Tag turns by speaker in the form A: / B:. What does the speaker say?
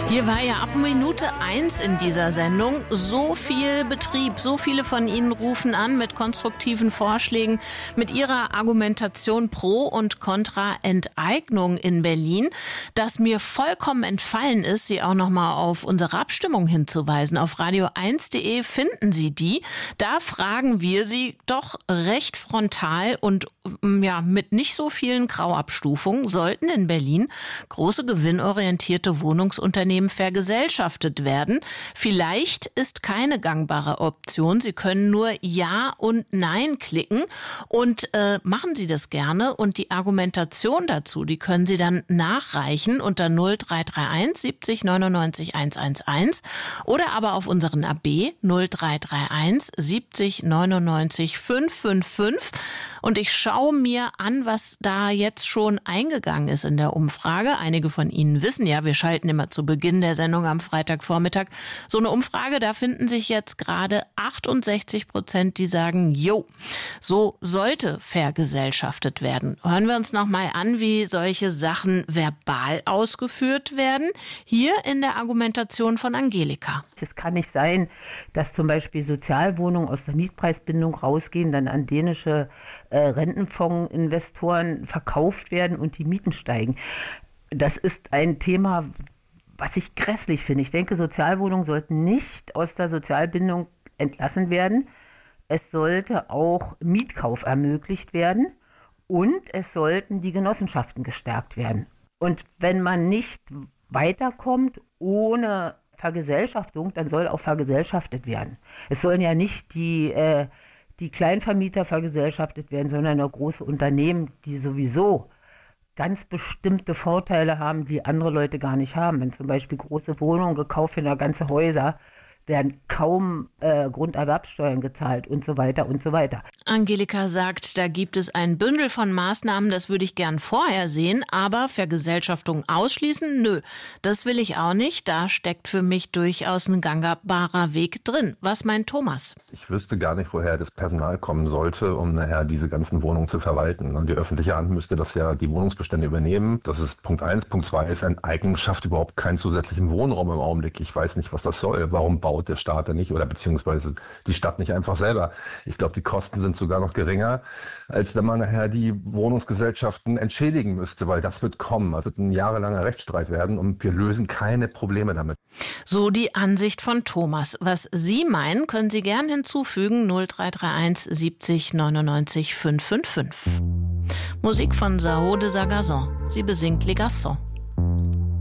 A: Hier war ja ab Minute 1 in dieser Sendung so viel Betrieb. So viele von Ihnen rufen an mit konstruktiven Vorschlägen, mit ihrer Argumentation pro und contra Enteignung in Berlin, dass mir vollkommen entfallen ist, Sie auch noch mal auf unsere Abstimmung hinzuweisen. Auf radio1.de finden Sie die. Da fragen wir Sie doch recht frontal und mit nicht so vielen Grauabstufungen, sollten in Berlin große gewinnorientierte Wohnungsunternehmen vergesellschaftet werden. Vielleicht ist keine gangbare Option. Sie können nur Ja und Nein klicken und machen Sie das gerne. Und die Argumentation dazu, die können Sie dann nachreichen unter 0331 70 99 111 oder aber auf unseren AB 0331 70 99 555. Und ich schaue mir an, was da jetzt schon eingegangen ist in der Umfrage. Einige von Ihnen wissen ja, wir schalten immer zu Beginn der Sendung am Freitagvormittag so eine Umfrage. Da finden sich jetzt gerade 68%, die sagen, jo, so sollte vergesellschaftet werden. Hören wir uns noch mal an, wie solche Sachen verbal ausgeführt werden. Hier in der Argumentation von Angelika.
B: Es kann nicht sein, dass zum Beispiel Sozialwohnungen aus der Mietpreisbindung rausgehen, dann an dänische Rentenfondsinvestoren verkauft werden und die Mieten steigen. Das ist ein Thema, was ich grässlich finde. Ich denke, Sozialwohnungen sollten nicht aus der Sozialbindung entlassen werden. Es sollte auch Mietkauf ermöglicht werden und es sollten die Genossenschaften gestärkt werden. Und wenn man nicht weiterkommt ohne Vergesellschaftung, dann soll auch vergesellschaftet werden. Es sollen ja nicht die Kleinvermieter vergesellschaftet werden, sondern auch große Unternehmen, die sowieso ganz bestimmte Vorteile haben, die andere Leute gar nicht haben. Wenn zum Beispiel große Wohnungen gekauft werden, ganze Häuser, werden kaum Grunderwerbsteuern gezahlt und so weiter und so weiter.
A: Angelika sagt, da gibt es ein Bündel von Maßnahmen, das würde ich gern vorher sehen, aber Vergesellschaftung ausschließen, nö, das will ich auch nicht. Da steckt für mich durchaus ein gangbarer Weg drin. Was meint Thomas?
C: Ich wüsste gar nicht, woher das Personal kommen sollte, um nachher diese ganzen Wohnungen zu verwalten. Und die öffentliche Hand müsste das ja die Wohnungsbestände übernehmen. Das ist Punkt 1. Punkt 2 ist, Enteignen schafft überhaupt keinen zusätzlichen Wohnraum im Augenblick. Ich weiß nicht, was das soll. Warum baut der Staat denn nicht oder beziehungsweise die Stadt nicht einfach selber? Ich glaube, die Kosten sind sogar noch geringer, als wenn man nachher die Wohnungsgesellschaften entschädigen müsste, weil das wird kommen. Das wird ein jahrelanger Rechtsstreit werden und wir lösen keine Probleme damit.
A: So die Ansicht von Thomas. Was Sie meinen, können Sie gern hinzufügen. 0331 70 99 555. Musik von Sao de Sagazon. Sie besingt Les Garçons.